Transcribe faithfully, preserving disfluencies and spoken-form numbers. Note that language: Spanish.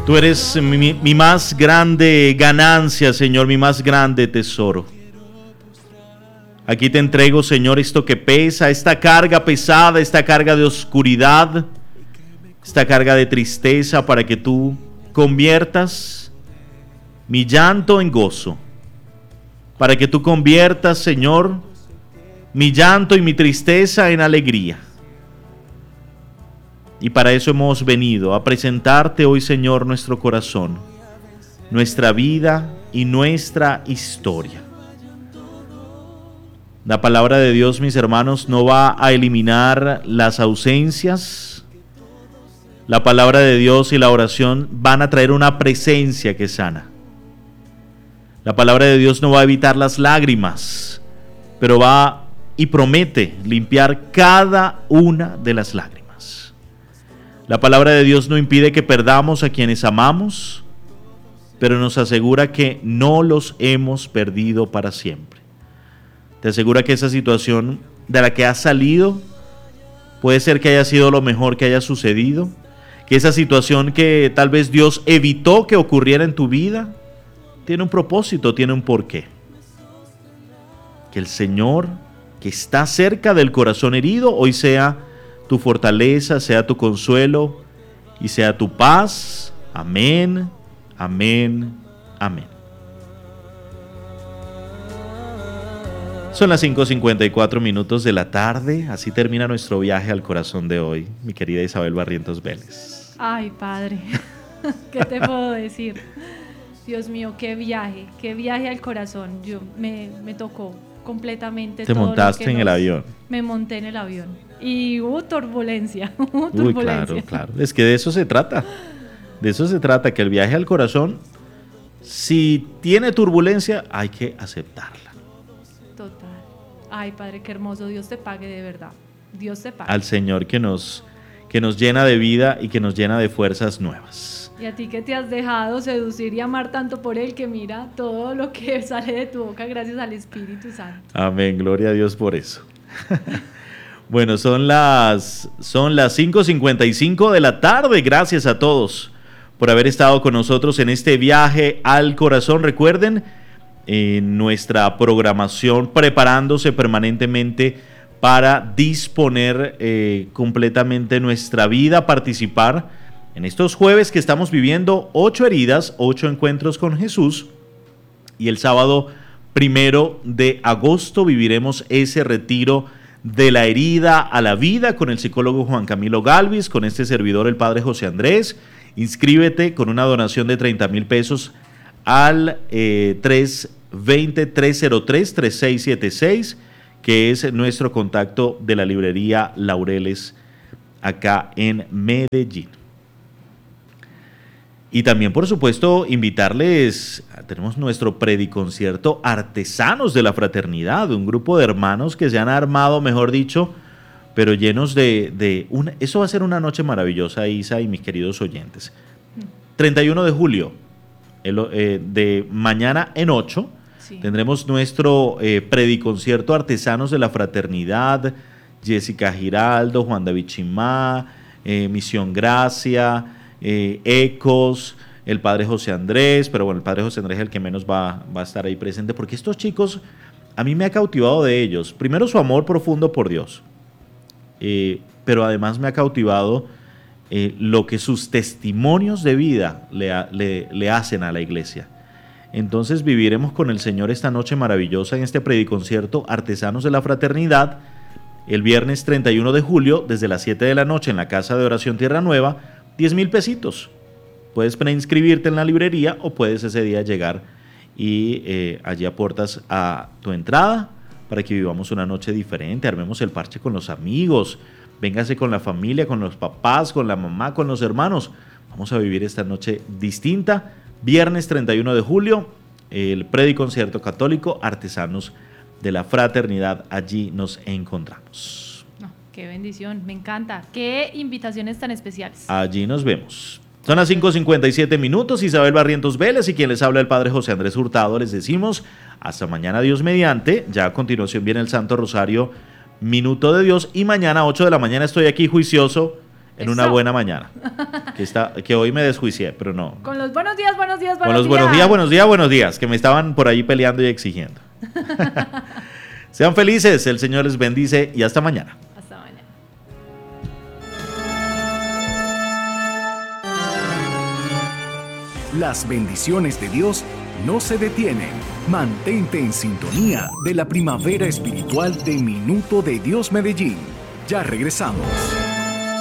Tú eres mi, mi más grande ganancia, Señor, mi más grande tesoro. Aquí te entrego, Señor, esto que pesa, esta carga pesada, esta carga de oscuridad, esta carga de tristeza, para que tú conviertas mi llanto en gozo, para que tú conviertas, Señor, mi llanto y mi tristeza en alegría. Y para eso hemos venido, a presentarte hoy, Señor, nuestro corazón, nuestra vida y nuestra historia. La palabra de Dios, mis hermanos, no va a eliminar las ausencias. La palabra de Dios y la oración van a traer una presencia que sana. La palabra de Dios no va a evitar las lágrimas, pero va y promete limpiar cada una de las lágrimas. La palabra de Dios no impide que perdamos a quienes amamos, pero nos asegura que no los hemos perdido para siempre. Te asegura que esa situación de la que has salido puede ser que haya sido lo mejor que haya sucedido, que esa situación que tal vez Dios evitó que ocurriera en tu vida tiene un propósito, tiene un porqué. Que el Señor, que está cerca del corazón herido, hoy sea tu fortaleza, sea tu consuelo y sea tu paz. Amén, amén, amén. Son las cinco cincuenta y cuatro minutos de la tarde, así termina nuestro viaje al corazón de hoy, mi querida Isabel Barrientos Vélez. Ay, Padre, ¿qué te puedo decir? Dios mío, qué viaje, qué viaje al corazón. Yo me, me tocó completamente. Te todo montaste lo que en nos, el avión. Me monté en el avión y hubo turbulencia, hubo Uy, turbulencia. claro, claro. Es que de eso se trata. De eso se trata, que el viaje al corazón, si tiene turbulencia, hay que aceptarla. Total. Ay, Padre, qué hermoso. Dios te pague de verdad. Dios te pague. Al Señor que nos, que nos llena de vida y que nos llena de fuerzas nuevas. Y a ti que te has dejado seducir y amar tanto por Él, que mira todo lo que sale de tu boca gracias al Espíritu Santo. Amén, gloria a Dios por eso. Bueno, son las, son las cinco cincuenta y cinco de la tarde. Gracias a todos por haber estado con nosotros en este viaje al corazón. Recuerden, en nuestra programación, preparándose permanentemente para disponer eh, completamente nuestra vida, participar en estos jueves que estamos viviendo ocho heridas, ocho encuentros con Jesús, y el sábado primero de agosto viviremos ese retiro de la herida a la vida con el psicólogo Juan Camilo Galvis, con este servidor el Padre José Andrés. Inscríbete con una donación de treinta mil pesos al eh, tres dos cero, tres cero tres, tres seis siete seis, que es nuestro contacto de la librería Laureles acá en Medellín. Y también, por supuesto, invitarles, tenemos nuestro prediconcierto Artesanos de la Fraternidad, un grupo de hermanos que se han armado, mejor dicho, pero llenos de... de una, eso va a ser una noche maravillosa, Isa y mis queridos oyentes. treinta y uno de julio, el, eh, de mañana en ocho, sí, tendremos nuestro eh, prediconcierto Artesanos de la Fraternidad, Jessica Giraldo, Juan David Chimá, eh, Misión Gracia... Eh, Ecos, el Padre José Andrés, pero bueno, el Padre José Andrés es el que menos va, va a estar ahí presente, porque estos chicos, a mí me ha cautivado de ellos, primero su amor profundo por Dios, eh, pero además me ha cautivado eh, lo que sus testimonios de vida le, le, le hacen a la iglesia. Entonces viviremos con el Señor esta noche maravillosa en este prediconcierto Artesanos de la Fraternidad, el viernes treinta y uno de julio, desde las siete de la noche en la Casa de Oración Tierra Nueva, diez mil pesitos. Puedes preinscribirte en la librería o puedes ese día llegar y eh, allí aportas a tu entrada para que vivamos una noche diferente, armemos el parche con los amigos, véngase con la familia, con los papás, con la mamá, con los hermanos. Vamos a vivir esta noche distinta. Viernes treinta y uno de julio, el prediconcierto católico Artesanos de la Fraternidad. Allí nos encontramos. Qué bendición, me encanta. Qué invitaciones tan especiales. Allí nos vemos. Son las cinco cincuenta y siete minutos. Isabel Barrientos Vélez y quien les habla el Padre José Andrés Hurtado. Les decimos hasta mañana, Dios mediante. Ya a continuación viene el Santo Rosario, Minuto de Dios. Y mañana, ocho de la mañana, estoy aquí juicioso en una buena mañana. Que, está, que hoy me desjuicié, pero no. Con los buenos días, buenos días, buenos Con los días. buenos días, buenos días, buenos días, que me estaban por ahí peleando y exigiendo. Sean felices, el Señor les bendice y hasta mañana. Hasta mañana. Las bendiciones de Dios no se detienen. Mantente en sintonía de la primavera espiritual de Minuto de Dios Medellín. Ya regresamos.